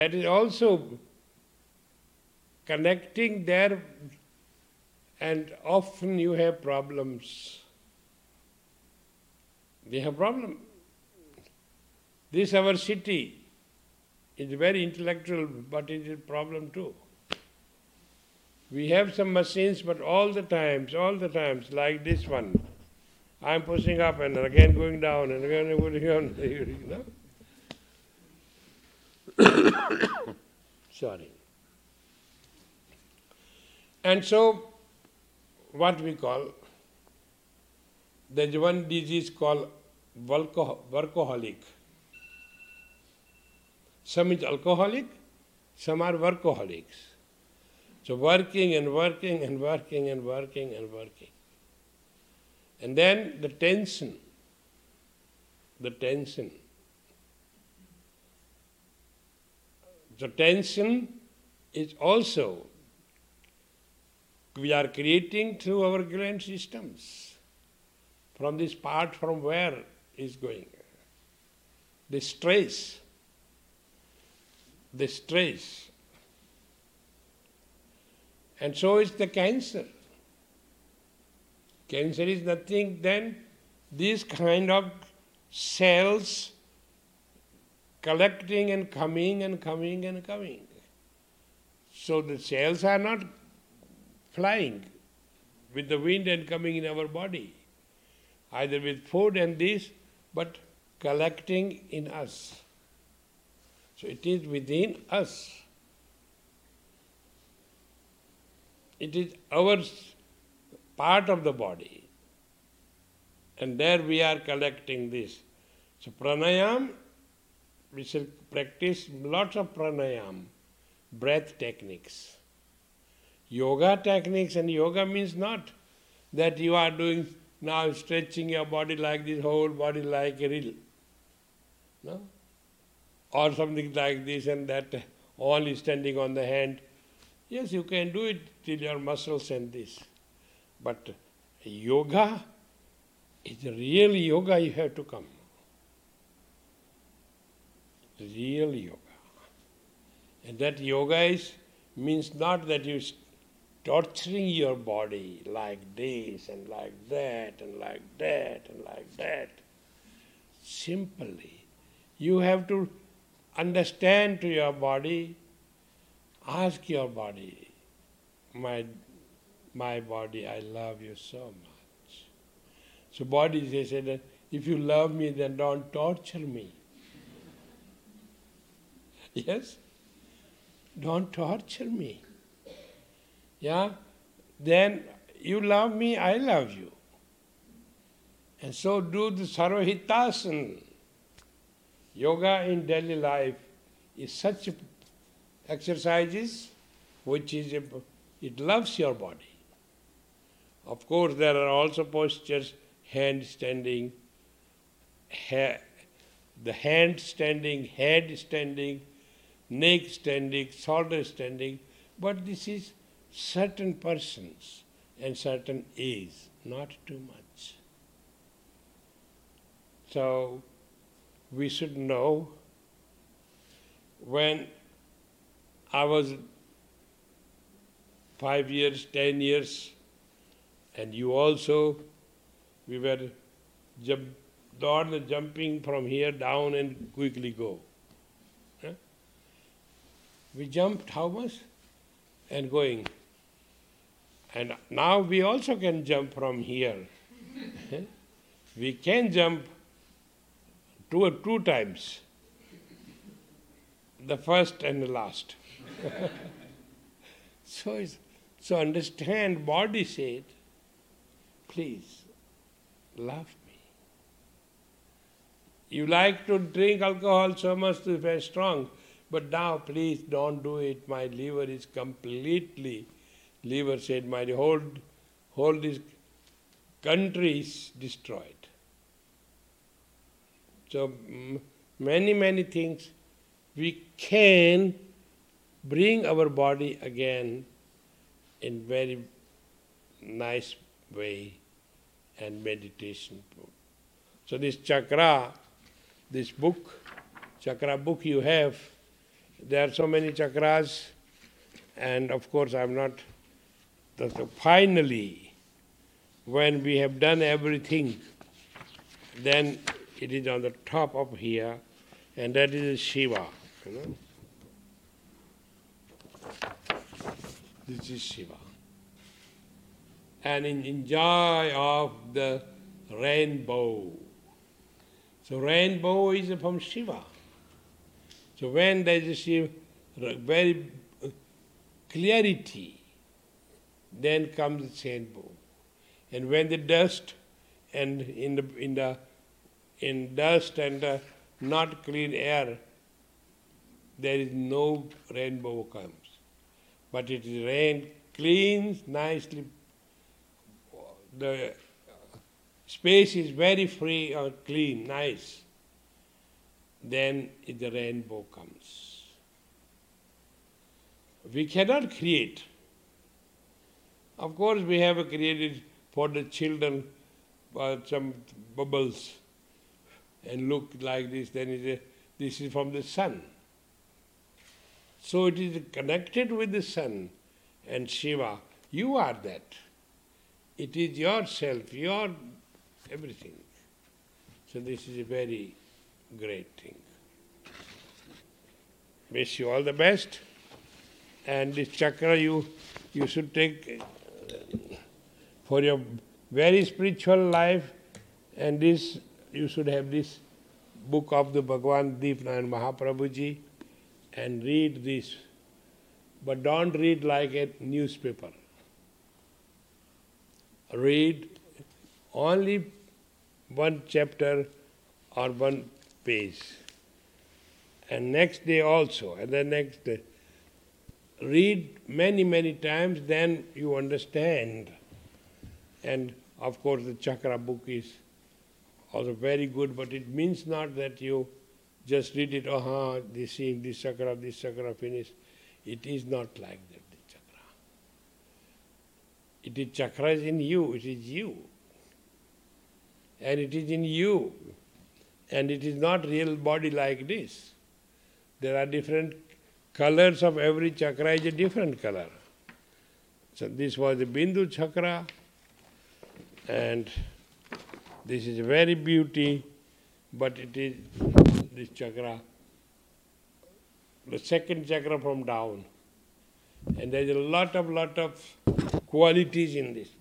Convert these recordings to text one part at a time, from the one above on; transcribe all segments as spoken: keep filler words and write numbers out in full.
That is also connecting there, and often you have problems. They have problem. This our city is very intellectual, but it is a problem too. We have some machines, but all the times, all the times, like this one, I am pushing up and again going down and again going down. You know? Sorry. And so, what we call, there's one disease called worko- workaholic. Some is alcoholic, some are workaholics. So working and working and working and working and working. And then the tension, the tension. The tension is also, we are creating through our gland systems. From this part from where is going? The stress. The stress. And so is the cancer. Cancer is nothing then these kind of cells collecting and coming and coming and coming. So the cells are not flying with the wind and coming in our body, either with food and this, but collecting in us. So it is within us. It is our part of the body. And there we are collecting this. So pranayam, we shall practice lots of pranayam, breath techniques. Yoga techniques, and yoga means not that you are doing now stretching your body like this, whole body like a reel. No? Or something like this and that, only standing on the hand. Yes, you can do it till your muscles and this. But yoga is real yoga, you have to come. Real yoga. And that yoga is means not that you torturing your body like this and like that and like that and like that. Simply, you have to understand to your body, ask your body, my, my body, I love you so much. So body, they say that if you love me, then don't torture me. Yes? Don't torture me. Yeah? Then you love me, I love you. And so do the Sarvahitasana. Yoga in daily life is such exercises which is, a, it loves your body. Of course, there are also postures, hand standing, ha- the hand standing, head standing, neck standing, shoulder standing, but this is certain persons and certain age, not too much. So, we should know when I was five years, ten years, and you also, we were jump, not jumping from here down and quickly go. Huh? We jumped how much? And going. And now we also can jump from here. We can jump two or two times. The first and the last. so, it's, so understand, body said, please, love me. You like to drink alcohol so much to be very strong, but now please don't do it. My liver is completely, liver said, my whole, whole this country is destroyed. So many, many things we can bring our body again in very nice way and meditation. So this chakra, this book, chakra book you have, there are so many chakras, and of course I'm not, so finally, when we have done everything, then it is on the top of here, and that is Shiva, you know. This is Shiva. And in, in joy of the rainbow. So rainbow is from Shiva. So when there is a Shiva, very clarity, then comes the rainbow. And when the dust and in the in the in dust and the not clean air, there is no rainbow comes. But it is rain cleans nicely. The space is very free or clean, nice. Then the rainbow comes. We cannot create. Of course, we have created for the children uh, some bubbles and look like this. Then it is, this is from the sun. So it is connected with the sun and Shiva. You are that. It is yourself, your everything. So this is a very great thing. Wish you all the best. And this chakra you you should take for your very spiritual life, and this you should have this book of the Bhagavan Deepnayan Mahaprabhuji and read this. But don't read like a newspaper. Read only one chapter or one page. And next day also, and the next day. Read many, many times, then you understand. And of course the chakra book is also very good, but it means not that you just read it, aha, this is this chakra, this chakra, finish. It is not like that, the chakra. It is chakra is in you, it is you. And it is in you. And it is not real body like this. There are different colors of every chakra is a different color. So this was the Bindu chakra, and this is very beauty, but it is this chakra, the second chakra from down. And there is a lot of, lot of qualities in this.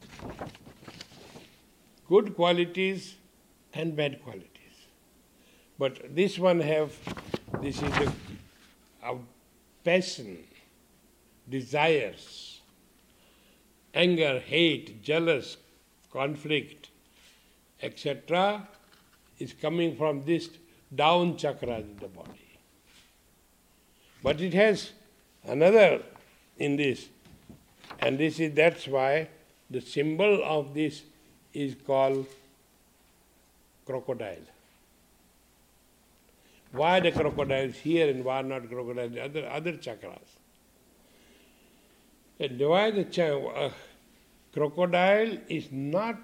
Good qualities and bad qualities. But this one have, this is the a passion, desires, anger, hate, jealous, conflict, et cetera is coming from this down chakra in the body. But it has another in this, and this is that's why the symbol of this is called crocodile. Why the crocodile is here and why not crocodile in the other, other chakras? And why the ch- uh, crocodile is not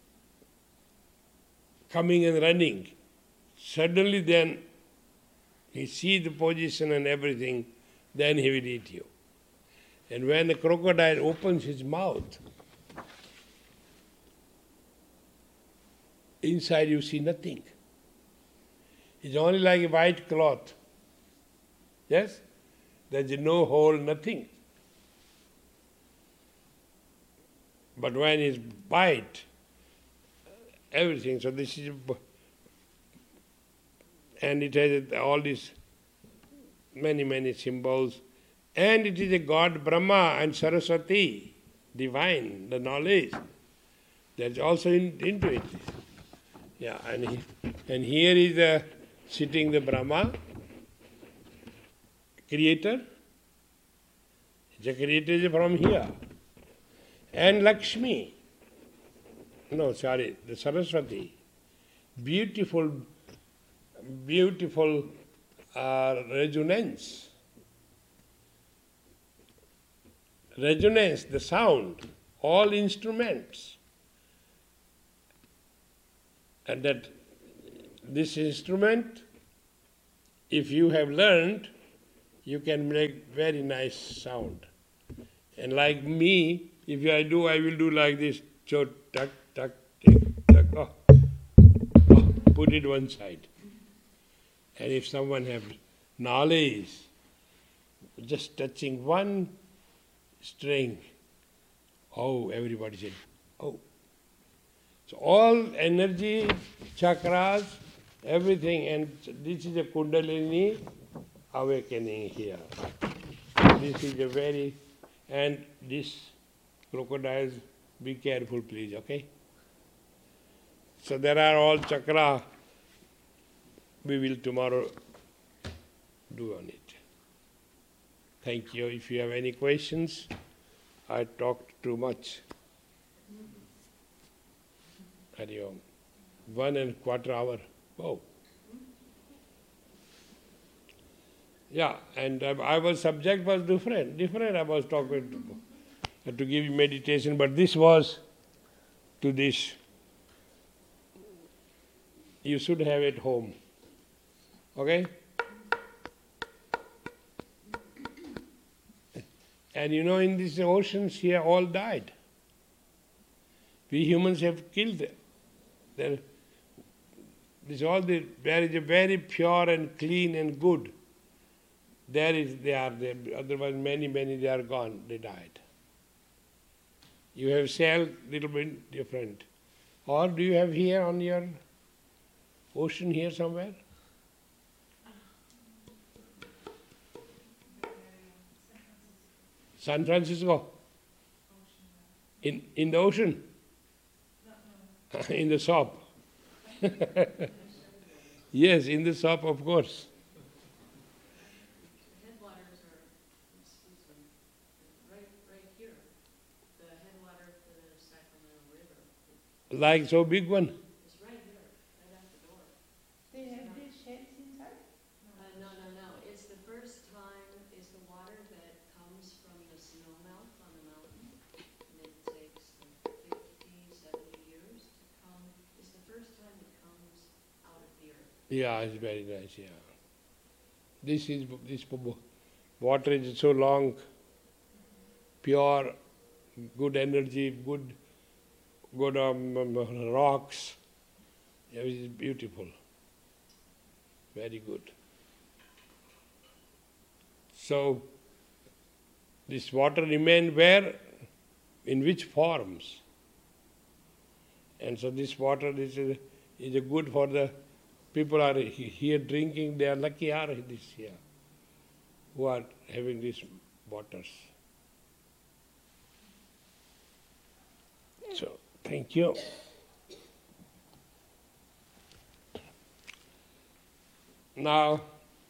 coming and running. Suddenly then he sees the position and everything, then he will eat you. And when the crocodile opens his mouth, inside you see nothing. It's only like a white cloth. Yes? There's no hole, nothing. But when it's bite, everything. So this is, and it has all these many, many symbols. And it is a God Brahma and Saraswati, divine, the knowledge. That's also in, into it. Yeah, and he, and here is the sitting the Brahma, creator. The creator is from here. And Lakshmi. No, sorry, the Saraswati. Beautiful, beautiful uh, resonance. Resonance, the sound, all instruments. And that this instrument, if you have learned, you can make very nice sound. And like me, if I do, I will do like this. So, tuck, tuck, tick, tuck. Oh, oh, put it one side. And if someone has knowledge, just touching one string, oh, everybody said, oh. So all energy, chakras, everything, and this is a Kundalini awakening here. This is a very, and this crocodiles, be careful please, okay? So there are all chakra, we will tomorrow do on it. Thank you. If you have any questions, I talked too much. Hari Om. One and a quarter hour. Oh. Yeah, and uh, our subject was different. Different I was talking to, to give you meditation, but this was to this. You should have it home. Okay? And you know, in these oceans here, all died. We humans have killed them. There, this all the, there is a very pure and clean and good. There is, they are there. Otherwise, many, many, they are gone. They died. You have cell, little bit different. Or do you have here on your ocean here somewhere? San Francisco? In, in the ocean? In the shop? Yes, in the shop, of course. The headwaters are, excuse me, right, right here. The headwater for the Sacramento River. Like so big one? It's right here, right out the door. They have these sheds inside? Uh, no, no, no. It's the first time, it's the water that comes from the snow melt on the mountain. And it takes like fifty, seventy years to come. It's the first time it comes out of the earth. Yeah, it's very nice, yeah. This is, this water is so long, pure, good energy, good, good um, um, rocks. Yeah, it is beautiful. Very good. So, this water remained where? In which forms? And so this water is a, is a good for the people are here drinking, they are lucky are this here, who are having these waters. So, thank you. Now,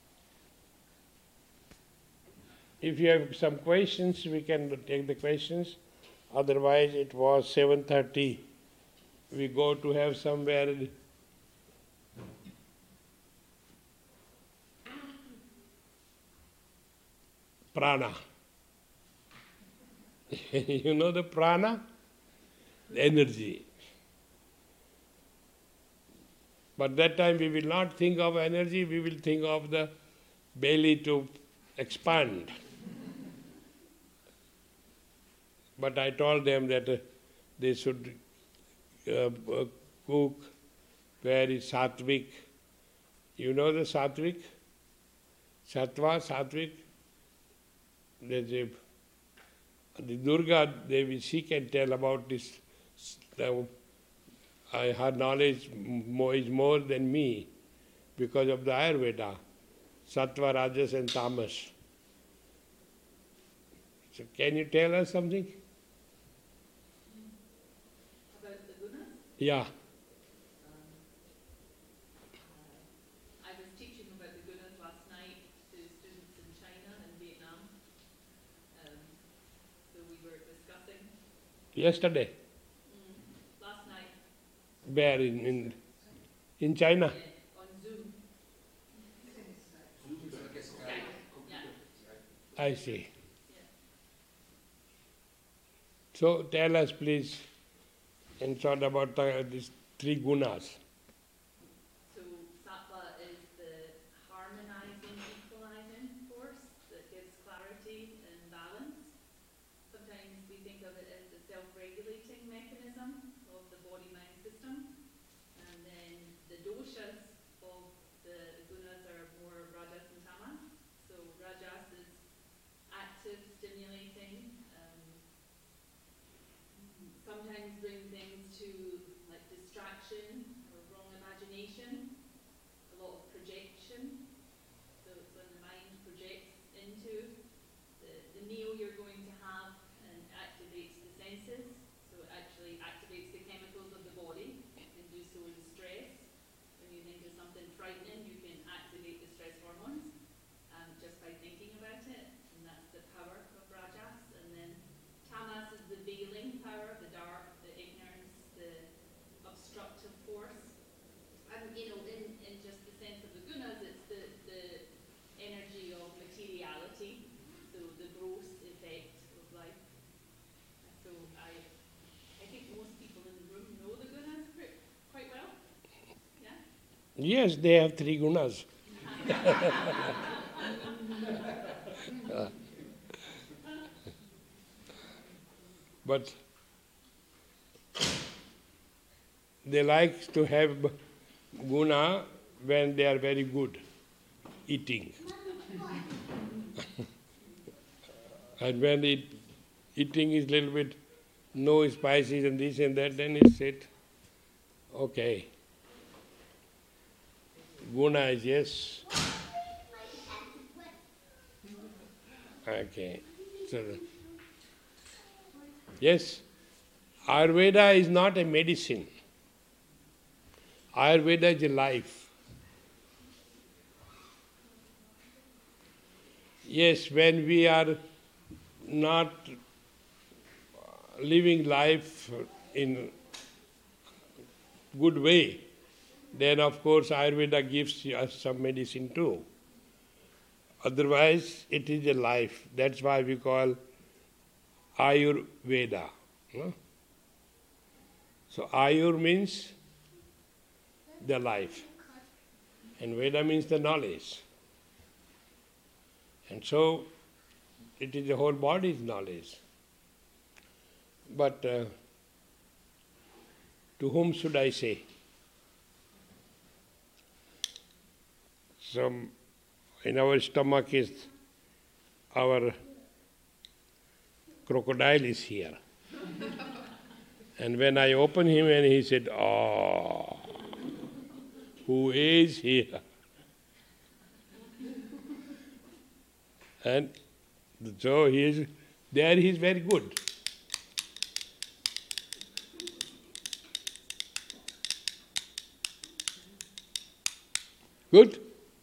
if you have some questions, we can take the questions. Otherwise, it was seven thirty. We go to have somewhere prana. You know the prana? The energy. But that time we will not think of energy, we will think of the belly to expand. But I told them that uh, they should uh, uh, cook very sattvic. You know the sattvic? Sattva, sattvic. There's a, the Durga Devi, she can tell about this. Uh, I, her knowledge more, is more than me because of the Ayurveda, Sattva, Rajas and Tamas. So can you tell us something? About the gunas? Yeah. Um, uh, I was teaching about the gunas last night to students in China and Vietnam. Um, so we were discussing. Yesterday? Mm, last night. Where? In, in, in China? Yeah, on Zoom. Yeah. I see. Yeah. So tell us please, in short, about the, these three gunas. So sattva is the harmonizing, equalizing force. The sometimes bring things to like distraction or wrong imagination, a lot of projection. So it's when the mind projects into the, the meal you're going to have and activates the senses. So it actually activates the chemicals of the body. It can do so in stress. When you think of something frightening, you can activate the stress hormones um, just by thinking about it. And that's the power of Rajas. And then Tamas is the veiling power, the dark, the ignorance, the obstructive force. And you know, in, in just the sense of the gunas, it's the, the energy of materiality, so the gross effect of life. So I I think most people in the room know the gunas quite, quite well. Yeah? Yes, they have three gunas. But they like to have guna when they are very good eating. And when it, eating is little bit no spices and this and that, then it's it. Okay. Guna is yes. Okay. So, yes, Ayurveda is not a medicine. Ayurveda is a life. Yes, when we are not living life in good way, then of course Ayurveda gives us some medicine too. Otherwise, it is a life. That's why we call Ayurveda. No? So Ayur means the life, and Veda means the knowledge. And so it is the whole body's knowledge. But uh, to whom should I say? Some in our stomach is our crocodile is here. And when I opened him and he said, "Ah, who is here?" And so he is there, he is very good. Good?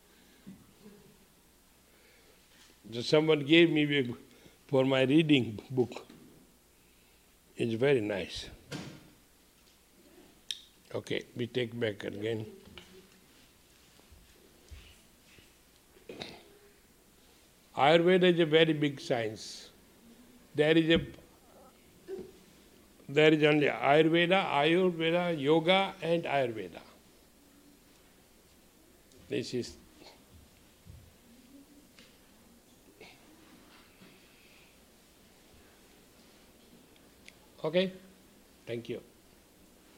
So someone gave me for my reading book. It's very nice. Okay, we take back again. Ayurveda is a very big science. There is a there is only Ayurveda, Ayurveda, Yoga and Ayurveda. This is okay. Thank you.